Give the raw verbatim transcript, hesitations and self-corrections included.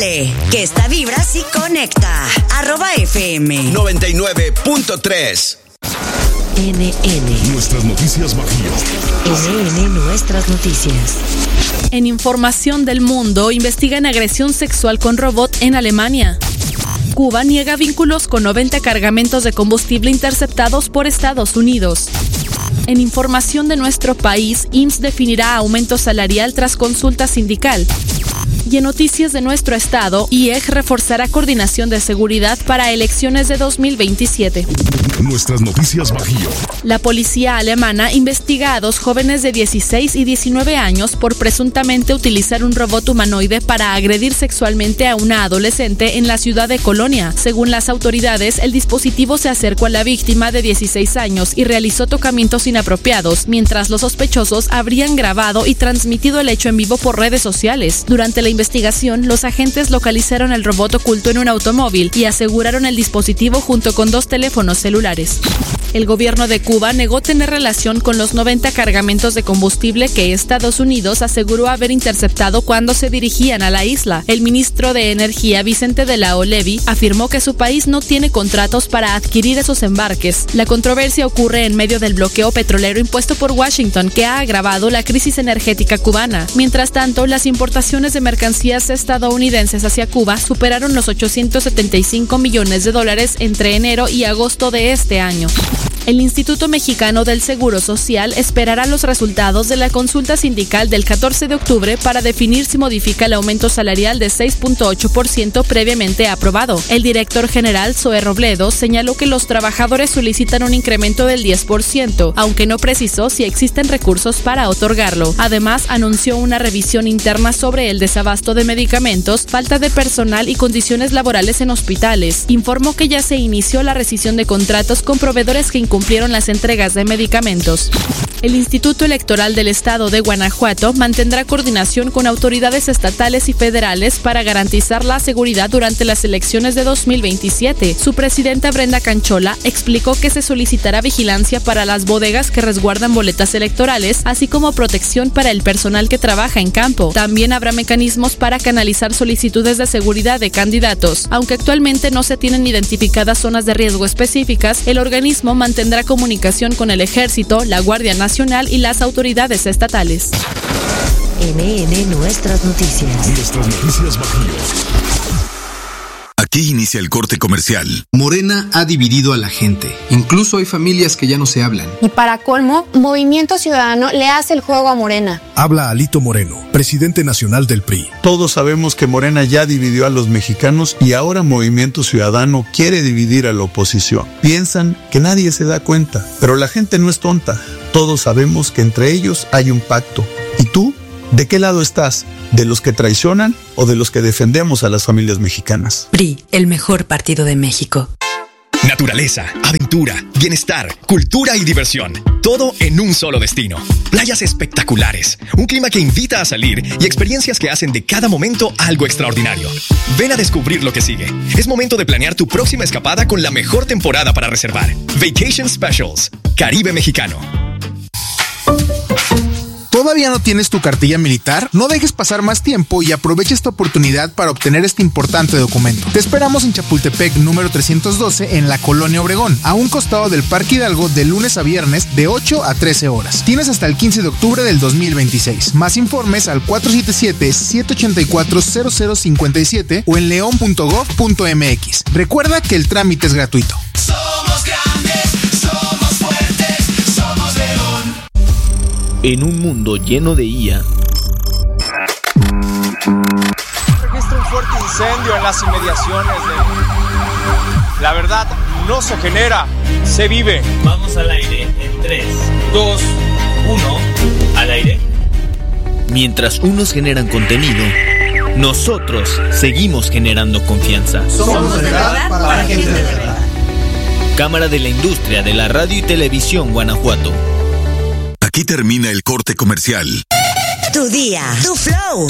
Súbele, que esta vibra sí conecta. Arroba F M noventa y nueve punto tres. N N. Nuestras noticias Bajío. N N Nuestras noticias. En información del mundo, investigan agresión sexual con robot en Alemania. Cuba niega vínculos con noventa cargamentos de combustible interceptados por Estados Unidos. En información de nuestro país, I M S S definirá aumento salarial tras consulta sindical. Y en noticias de nuestro estado, I E G reforzará coordinación de seguridad para elecciones de dos mil veintisiete. Nuestras noticias Bajío. La policía alemana investiga a dos jóvenes de dieciséis y diecinueve años por presuntamente utilizar un robot humanoide para agredir sexualmente a una adolescente en la ciudad de Colonia. Según las autoridades, el dispositivo se acercó a la víctima de dieciséis años y realizó tocamientos inapropiados, mientras los sospechosos habrían grabado y transmitido el hecho en vivo por redes sociales. Durante la investigación, los agentes localizaron el robot oculto en un automóvil y aseguraron el dispositivo junto con dos teléfonos celulares. El gobierno de Cuba negó tener relación con los noventa cargamentos de combustible que Estados Unidos aseguró haber interceptado cuando se dirigían a la isla. El ministro de Energía, Vicente de la Olevi, afirmó que su país no tiene contratos para adquirir esos embarques. La controversia ocurre en medio del bloqueo petrolero impuesto por Washington, que ha agravado la crisis energética cubana. Mientras tanto, las importaciones de mercancías estadounidenses hacia Cuba superaron los ochocientos setenta y cinco millones de dólares entre enero y agosto de este año. El Instituto Mexicano del Seguro Social esperará los resultados de la consulta sindical del catorce de octubre para definir si modifica el aumento salarial de seis punto ocho por ciento previamente aprobado. El director general, Zoe Robledo, señaló que los trabajadores solicitan un incremento del diez por ciento, aunque no precisó si existen recursos para otorgarlo. Además, anunció una revisión interna sobre el desabasto de medicamentos, falta de personal y condiciones laborales en hospitales. Informó que ya se inició la rescisión de contratos con proveedores que incumplieron las entregas de medicamentos. El Instituto Electoral del Estado de Guanajuato mantendrá coordinación con autoridades estatales y federales para garantizar la seguridad durante las elecciones de dos mil veintisiete. Su presidenta Brenda Canchola explicó que se solicitará vigilancia para las bodegas que resguardan boletas electorales, así como protección para el personal que trabaja en campo. También habrá mecanismos para canalizar solicitudes de seguridad de candidatos. Aunque actualmente no se tienen identificadas zonas de riesgo específicas, el organismo mantendrá comunicación con el Ejército, la Guardia Nacional y las autoridades estatales. N N Nuestras noticias. Nuestras noticias Bajío. Aquí inicia el corte comercial. Morena ha dividido a la gente. Incluso hay familias que ya no se hablan. Y para colmo, Movimiento Ciudadano le hace el juego a Morena. Habla Alito Moreno, presidente nacional del P R I. Todos sabemos que Morena ya dividió a los mexicanos y ahora Movimiento Ciudadano quiere dividir a la oposición. Piensan que nadie se da cuenta, pero la gente no es tonta. Todos sabemos que entre ellos hay un pacto. ¿Y tú? ¿De qué lado estás? ¿De los que traicionan o de los que defendemos a las familias mexicanas? P R I, el mejor partido de México. Naturaleza, aventura, bienestar, cultura y diversión. Todo en un solo destino. Playas espectaculares, un clima que invita a salir y experiencias que hacen de cada momento algo extraordinario. Ven a descubrir lo que sigue. Es momento de planear tu próxima escapada con la mejor temporada para reservar. Vacation Specials, Caribe Mexicano. ¿Todavía no tienes tu cartilla militar? No dejes pasar más tiempo y aprovecha esta oportunidad para obtener este importante documento. Te esperamos en Chapultepec número trescientos doce en la Colonia Obregón, a un costado del Parque Hidalgo, de lunes a viernes de ocho a trece horas. Tienes hasta el quince de octubre del dos mil veintiséis. Más informes al cuatro siete siete, siete ocho cuatro, cero cero cinco siete o en león punto gob punto m x. Recuerda que el trámite es gratuito. Somos grandes, somos fuertes, somos León. En un mundo lleno de I A. Registra un fuerte incendio en las inmediaciones de... La verdad, no se genera, se vive. Vamos al aire en tres, dos, uno, al aire. Mientras unos generan contenido, nosotros seguimos generando confianza. Somos de verdad para gente de verdad. Cámara de la Industria de la Radio y Televisión Guanajuato. Aquí termina el corte comercial. Tu día, tu flow,